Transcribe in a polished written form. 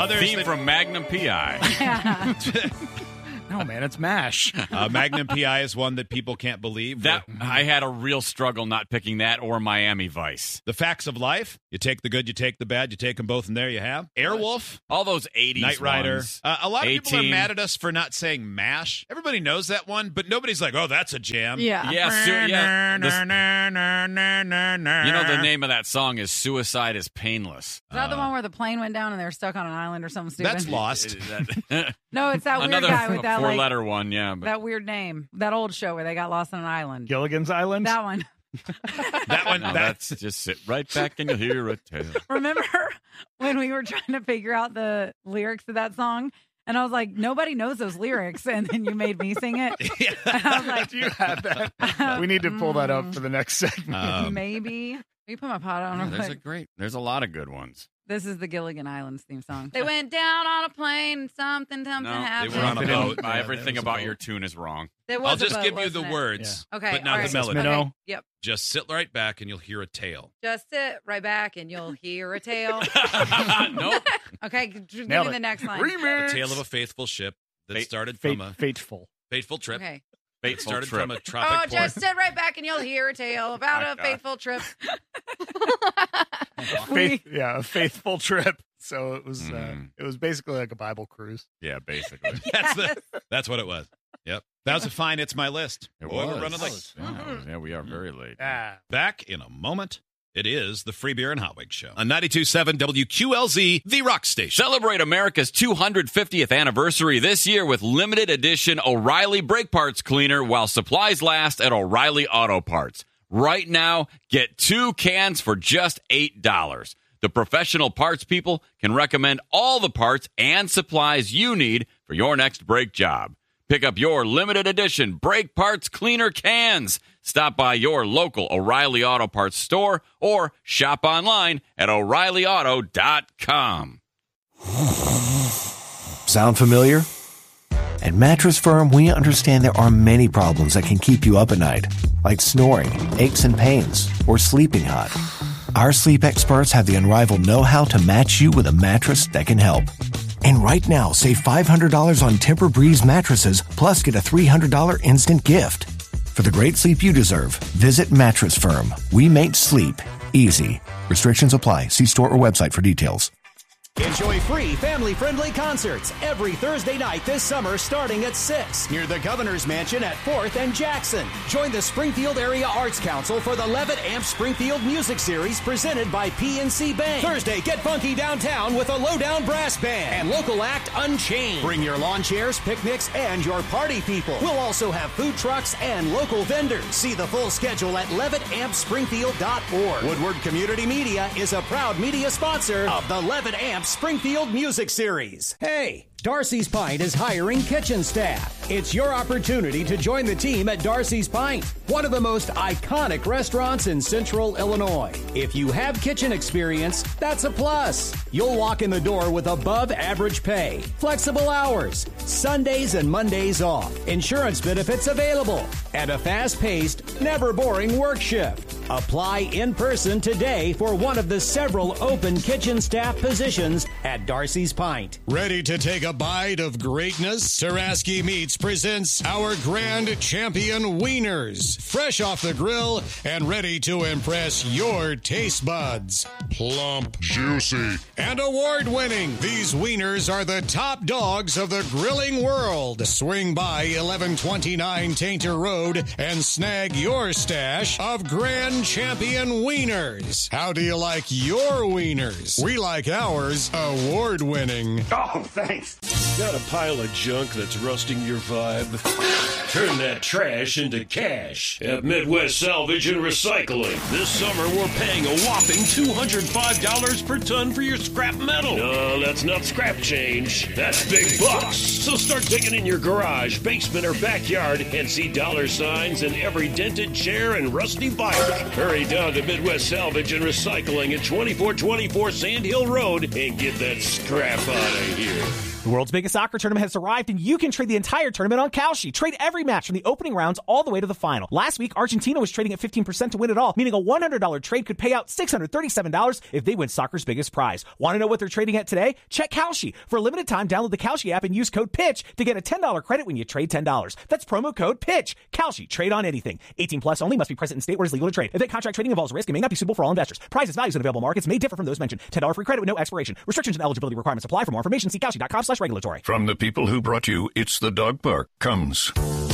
Theme from Magnum P.I. No, man, it's MASH. Magnum P.I. is one that people can't believe. That I had a real struggle not picking that or Miami Vice. The Facts of Life. You take the good, you take the bad, you take them both, and there you have. Airwolf. All those 80s Knight Rider. ones. A lot of people are A-Team. mad at us for not saying MASH. Everybody knows that one, but nobody's like, oh, that's a jam. Yeah. Yeah, you know the name of that song is Suicide is Painless. Is that the one where the plane went down and they were stuck on an island or something stupid? That's Lost. No, it's that weird Another guy with that four-letter one, yeah. But that weird name. That old show where they got lost on an island. Gilligan's Island? That one. That one. no, that's just sit right back and you'll hear a tale. Remember when we were trying to figure out the lyrics of that song? And I was like, nobody knows those lyrics. And then you made me sing it. And I was like, Do you have that? We need to pull that up for the next segment. maybe. Will you put my pot on real quick? There's a lot of good ones. This is the Gilligan Islands theme song. They went down on a plane, something happened. they were on a boat. Everything about your tune is wrong. There was I'll a just boat, give you the wasn't it? words, Okay, but not all the right. melody. Minnow. Okay, yep. Just sit right back and you'll hear a tale. Just sit right back and you'll hear a tale. Nope. Okay, give Nailed me it. the next line. Remix. A tale of a faithful ship that started from a Fateful. fateful trip. Okay. It started from a Oh, tropic port. just sit right back and you'll hear a tale about My a God. faithful trip. A faithful trip. So it was basically like a Bible cruise. Yeah, basically. That's what it was. Yep. That was a fine. It's my list. It Boy, was. we're running late. Yeah, we are very late. Back in a moment. It is the Free Beer and Hot Wings Show on 92.7 WQLZ, the rock station. Celebrate America's 250th anniversary this year with limited edition O'Reilly Brake Parts Cleaner while supplies last at O'Reilly Auto Parts. Right now, get 2 cans for just $8. The professional parts people can recommend all the parts and supplies you need for your next brake job. Pick up your limited edition brake parts cleaner cans. Stop by your local O'Reilly Auto Parts store or shop online at O'ReillyAuto.com. Sound familiar? At Mattress Firm, we understand there are many problems that can keep you up at night, like snoring, aches and pains, or sleeping hot. Our sleep experts have the unrivaled know-how to match you with a mattress that can help. And right now, save $500 on Tempur-Breeze mattresses, plus get a $300 instant gift. For the great sleep you deserve, visit Mattress Firm. We make sleep easy. Restrictions apply. See store or website for details. Enjoy free, family-friendly concerts every Thursday night this summer starting at 6 near the Governor's Mansion at 4th and Jackson. Join the Springfield Area Arts Council for the Levitt Amp Springfield Music Series presented by PNC Bank. Thursday, get funky downtown with a Lowdown Brass Band and local act Unchained. Bring your lawn chairs, picnics, and your party people. We'll also have food trucks and local vendors. See the full schedule at LevittAmpSpringfield.org. Woodward Community Media is a proud media sponsor of the Levitt Amp Springfield Music Series. Hey, Darcy's Pint is hiring kitchen staff. It's your opportunity to join the team at Darcy's Pint, one of the most iconic restaurants in Central Illinois. If you have kitchen experience, that's a plus. You'll walk in the door with above average pay, flexible hours, Sundays and Mondays off, insurance benefits available, and a fast-paced, never boring work shift. Apply in person today for one of the several open kitchen staff positions at Darcy's Pint. Ready to take a bite of greatness? Taraski Meats presents our grand champion wieners. Fresh off the grill and ready to impress your taste buds. Plump, juicy, and award-winning. These wieners are the top dogs of the grilling world. Swing by 1129 Tainter Road and snag your stash of grand champion wieners. How do you like your wieners? We like ours award-winning. Oh, thanks. Got a pile of junk that's rusting your vibe? Turn that trash into cash at Midwest Salvage and Recycling. This summer, we're paying a whopping $205 per ton for your scrap metal. No, that's not scrap change. That's big bucks. So start digging in your garage, basement, or backyard and see dollar signs in every dented chair and rusty bike. Hurry down to Midwest Salvage and Recycling at 2424 Sand Hill Road and get that scrap out of here. The world's biggest soccer tournament has arrived, and you can trade the entire tournament on Kalshi. Trade every match from the opening rounds all the way to the final. Last week, Argentina was trading at 15% to win it all, meaning a $100 trade could pay out $637 if they win soccer's biggest prize. Want to know what they're trading at today? Check Kalshi. For a limited time, download the Kalshi app and use code PITCH to get a $10 credit when you trade $10. That's promo code PITCH. Kalshi. Trade on anything. 18 plus only. Must be present in state where it's legal to trade. Event contract trading involves risk and may not be suitable for all investors. Prices, values, and available markets may differ from those mentioned. $10 free credit with no expiration. Restrictions and eligibility requirements apply. For more information, see Kalshi.com/regulatory. From the people who brought you It's the Dog Park comes